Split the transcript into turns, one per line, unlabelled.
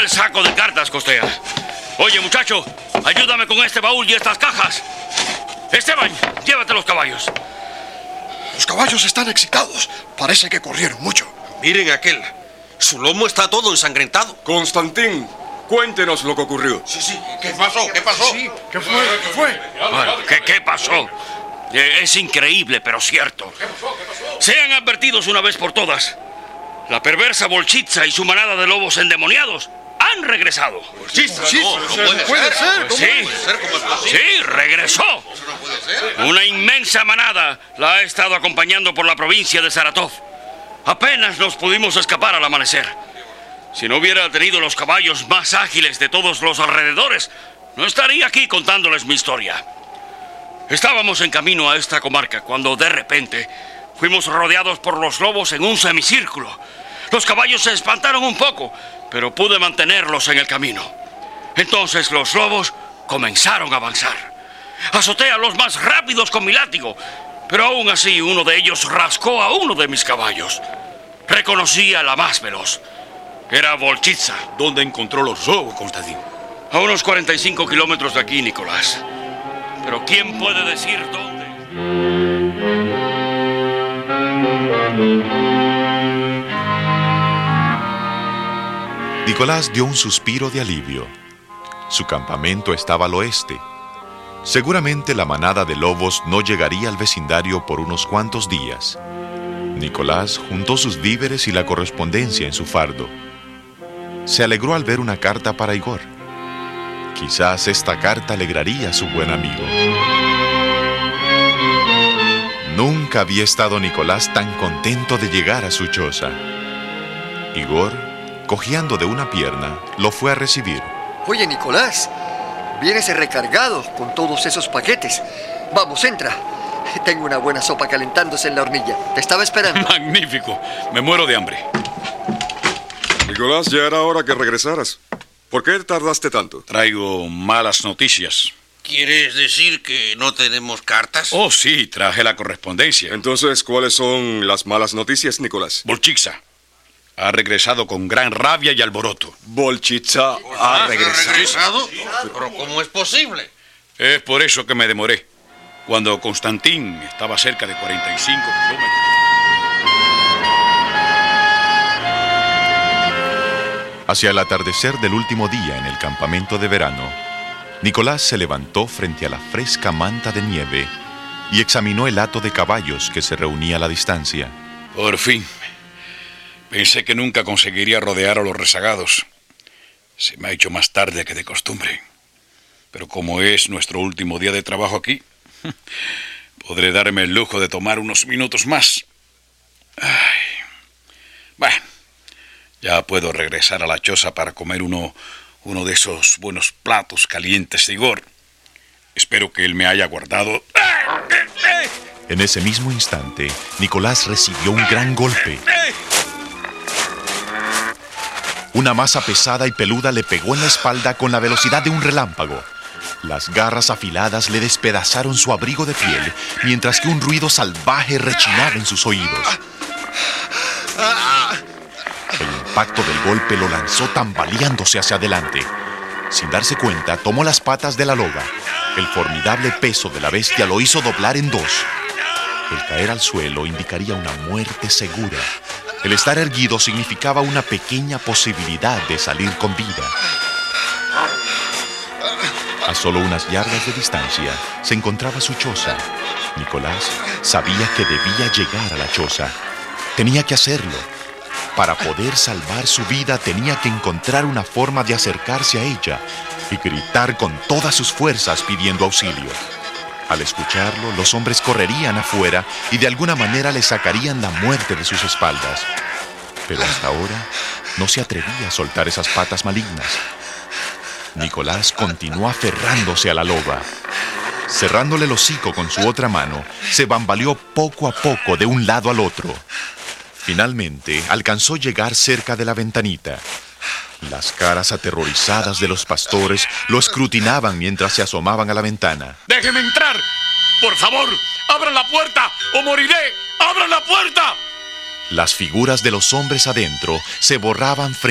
el saco de cartas, Costea. Oye, muchacho, ayúdame con este baúl y estas cajas. Esteban, llévate los caballos.
Los caballos están excitados. Parece que corrieron mucho.
Miren aquel. Su lomo está todo ensangrentado.
Constantín, cuéntenos lo que ocurrió.
Sí. ¿Qué pasó?
Sí, ¿qué fue?
Bueno, ¿qué pasó? Es increíble, pero cierto. Sean advertidos una vez por todas. La perversa Volchitsa y su manada de lobos endemoniados han regresado.
No puede ser.
Sí, sí, regresó.
Eso no puede ser.
Una inmensa manada la ha estado acompañando por la provincia de Saratov. Apenas nos pudimos escapar al amanecer. Si no hubiera tenido los caballos más ágiles de todos los alrededores, no estaría aquí contándoles mi historia. Estábamos en camino a esta comarca cuando de repente fuimos rodeados por los lobos en un semicírculo. Los caballos se espantaron un poco, pero pude mantenerlos en el camino. Entonces los lobos comenzaron a avanzar. Azoté a los más rápidos con mi látigo, pero aún así uno de ellos rascó a uno de mis caballos. Reconocí a la más veloz. Era Volchitsa.
¿Dónde encontró los lobos, Constantín?
A unos 45 kilómetros de aquí, Nicolás. Pero ¿quién puede decir dónde?
Nicolás dio un suspiro de alivio. Su campamento estaba al oeste. Seguramente la manada de lobos no llegaría al vecindario por unos cuantos días. Nicolás juntó sus víveres y la correspondencia en su fardo. Se alegró al ver una carta para Igor. Quizás esta carta alegraría a su buen amigo. Nunca había estado Nicolás tan contento de llegar a su choza. Igor, cojeando de una pierna, lo fue a recibir.
Oye, Nicolás, vienes recargado con todos esos paquetes. Vamos, entra. Tengo una buena sopa calentándose en la hornilla. Te estaba esperando.
Magnífico. Me muero de hambre.
Nicolás, ya era hora que regresaras. ¿Por qué tardaste tanto?
Traigo malas noticias.
¿Quieres decir que no tenemos cartas?
Oh, sí, traje la correspondencia.
Entonces, ¿cuáles son las malas noticias, Nicolás?
Volchitsa ha regresado con gran rabia y alboroto.
Volchitsa ha regresado.
¿Pero cómo es posible?
Es por eso que me demoré. Cuando Constantín estaba cerca de 45 kilómetros.
Hacia el atardecer del último día en el campamento de verano, Nicolás se levantó frente a la fresca manta de nieve y examinó el hato de caballos que se reunía a la distancia.
Por fin. Pensé que nunca conseguiría rodear a los rezagados. Se me ha hecho más tarde que de costumbre. Pero como es nuestro último día de trabajo aquí, podré darme el lujo de tomar unos minutos más. Bueno, ya puedo regresar a la choza para comer uno de esos buenos platos calientes de Igor. Espero que él me haya guardado.
En ese mismo instante, Nicolás recibió un gran golpe. Una masa pesada y peluda le pegó en la espalda con la velocidad de un relámpago. Las garras afiladas le despedazaron su abrigo de piel, mientras que un ruido salvaje rechinaba en sus oídos. El impacto del golpe lo lanzó tambaleándose hacia adelante. Sin darse cuenta, tomó las patas de la loba. El formidable peso de la bestia lo hizo doblar en dos. El caer al suelo indicaría una muerte segura. El estar erguido significaba una pequeña posibilidad de salir con vida. A solo unas yardas de distancia se encontraba su choza. Nicolás sabía que debía llegar a la choza. Tenía que hacerlo. Para poder salvar su vida tenía que encontrar una forma de acercarse a ella y gritar con todas sus fuerzas pidiendo auxilio. Al escucharlo, los hombres correrían afuera y de alguna manera le sacarían la muerte de sus espaldas. Pero hasta ahora no se atrevía a soltar esas patas malignas. Nicolás continuó aferrándose a la loba. Cerrándole el hocico con su otra mano, se bambaleó poco a poco de un lado al otro. Finalmente, alcanzó a llegar cerca de la ventanita. Las caras aterrorizadas de los pastores lo escrutinaban mientras se asomaban a la ventana.
¡Déjeme entrar! ¡Por favor! ¡Abran la puerta o moriré! ¡Abran la puerta!
Las figuras de los hombres adentro se borraban frente